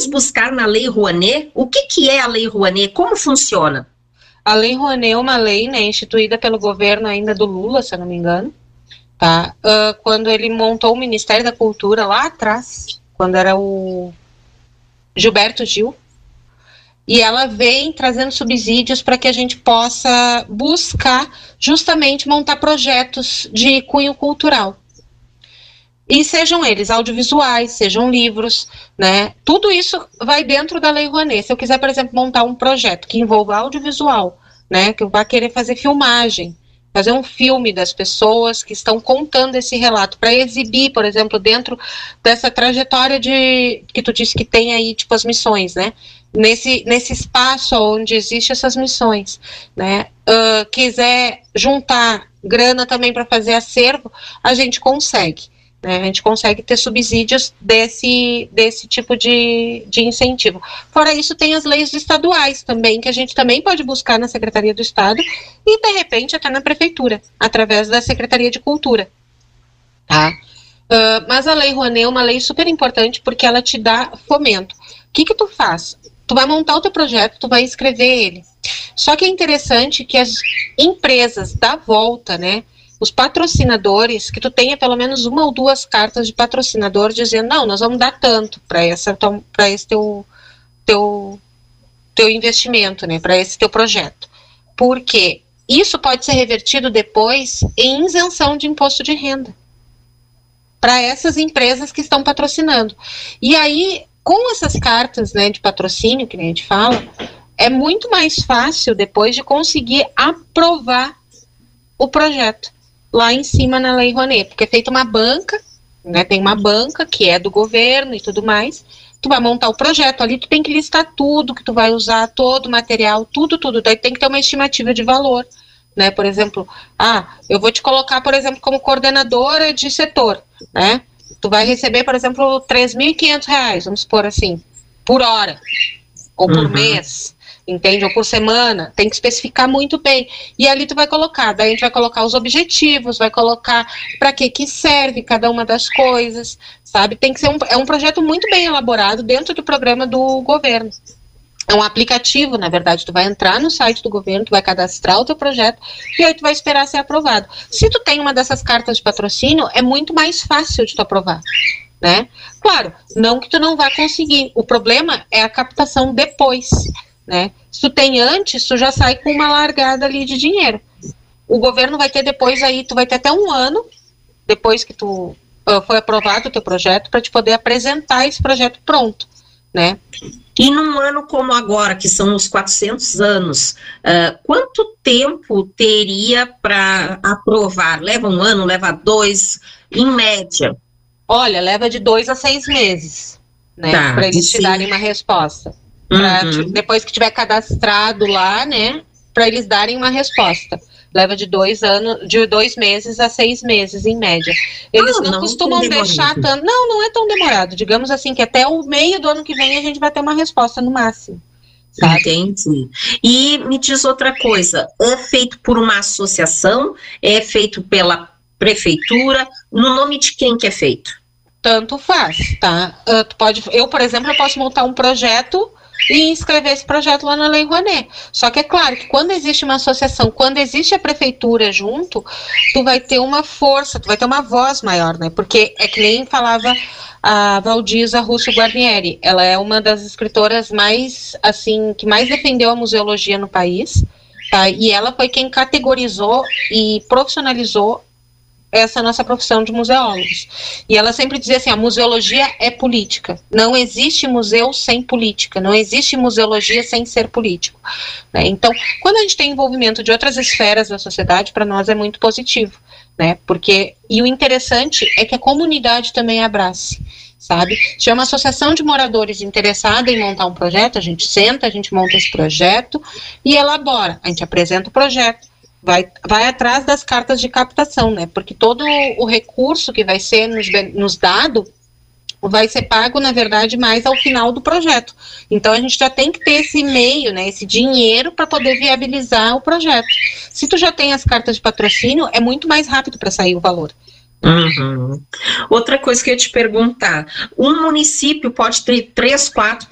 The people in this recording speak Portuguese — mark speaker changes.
Speaker 1: vamos buscar na Lei Rouanet. O que é a Lei Rouanet? Como funciona?
Speaker 2: A Lei Rouanet é uma lei, né, instituída pelo governo ainda do Lula, se eu não me engano, tá? Quando ele montou o Ministério da Cultura lá atrás, quando era o Gilberto Gil, e ela vem trazendo subsídios para que a gente possa buscar justamente montar projetos de cunho cultural. E sejam eles audiovisuais, sejam livros, né? Tudo isso vai dentro da Lei Rouanet. Se eu quiser, por exemplo, montar um projeto que envolva audiovisual, né? Que eu vá querer fazer filmagem, fazer um filme das pessoas que estão contando esse relato para exibir, por exemplo, dentro dessa trajetória que tu disse que tem aí, tipo, as missões, né? Nesse espaço onde existem essas missões, né? Quiser juntar grana também para fazer acervo, a gente consegue, né? A gente consegue ter subsídios desse tipo de incentivo. Fora isso, tem as leis estaduais também, que a gente também pode buscar na Secretaria do Estado e, de repente, até na Prefeitura, através da Secretaria de Cultura, tá? Mas a Lei Rouanet é uma lei super importante porque ela te dá fomento. O que tu faz? Tu vai montar o teu projeto, tu vai escrever ele. Só que é interessante que as empresas da volta, né, os patrocinadores, que tu tenha pelo menos uma ou duas cartas de patrocinador dizendo, não, nós vamos dar tanto para esse teu investimento, né, para esse teu projeto. Porque isso pode ser revertido depois em isenção de imposto de renda para essas empresas que estão patrocinando. E aí, com essas cartas, né, de patrocínio, que a gente fala, é muito mais fácil depois de conseguir aprovar o projeto lá em cima na Lei Rouanet, porque é feita uma banca, né, tem uma banca que é do governo e tudo mais, tu vai montar o projeto, ali tu tem que listar tudo que tu vai usar, todo o material, tudo, daí tem que ter uma estimativa de valor, né, por exemplo, eu vou te colocar, por exemplo, como coordenadora de setor, né, tu vai receber, por exemplo, R$3.500, vamos supor assim, por hora, ou por mês, entende? Ou por semana, tem que especificar muito bem. E ali tu vai colocar, daí a gente vai colocar os objetivos, vai colocar para que serve cada uma das coisas, sabe? Tem que ser um projeto muito bem elaborado dentro do programa do governo. É um aplicativo, na verdade, tu vai entrar no site do governo, tu vai cadastrar o teu projeto e aí tu vai esperar ser aprovado. Se tu tem uma dessas cartas de patrocínio, é muito mais fácil de tu aprovar, né? Claro, não que tu não vá conseguir, o problema é a captação depois, né? Se tu tem antes, tu já sai com uma largada ali de dinheiro. O governo vai ter depois aí, tu vai ter até um ano, depois que tu foi aprovado o teu projeto, para te poder apresentar esse projeto pronto, né?
Speaker 1: E num ano como agora, que são os 400 anos, quanto tempo teria para aprovar? Leva um ano, leva 2, em média?
Speaker 2: Olha, leva de 2 a 6 meses, né, para eles te darem uma resposta. Depois que tiver cadastrado lá, né, para eles darem uma resposta. Leva de 2 meses a 6 meses, em média. Eles não costumam deixar tanto. Não é tão demorado. Digamos assim, que até o meio do ano que vem a gente vai ter uma resposta no máximo. Sabe?
Speaker 1: Entendi. E me diz outra coisa, é feito por uma associação? É feito pela prefeitura? No nome de quem que é feito?
Speaker 2: Tanto faz, tá? Eu, por exemplo, eu posso montar um projeto e inscrever esse projeto lá na Lei Rouanet. Só que é claro que quando existe uma associação, quando existe a prefeitura junto, tu vai ter uma força, tu vai ter uma voz maior, né? Porque é que nem falava a Valdiza Russo Guarnieri, ela é uma das escritoras mais, assim, que mais defendeu a museologia no país, tá? E ela foi quem categorizou e profissionalizou essa nossa profissão de museólogos. E ela sempre dizia assim, a museologia é política. Não existe museu sem política. Não existe museologia sem ser político. Né? Então, quando a gente tem envolvimento de outras esferas da sociedade, para nós é muito positivo. Né? E o interessante é que a comunidade também abrace. Sabe? Se é uma associação de moradores interessada em montar um projeto, a gente senta, a gente monta esse projeto e elabora. A gente apresenta o projeto. Vai atrás das cartas de captação, né? Porque todo o recurso que vai ser nos dado vai ser pago, na verdade, mais ao final do projeto. Então, a gente já tem que ter esse meio, né? Esse dinheiro para poder viabilizar o projeto. Se tu já tem as cartas de patrocínio, é muito mais rápido para sair o valor. Outra coisa que eu ia te perguntar, um município pode ter 3, 4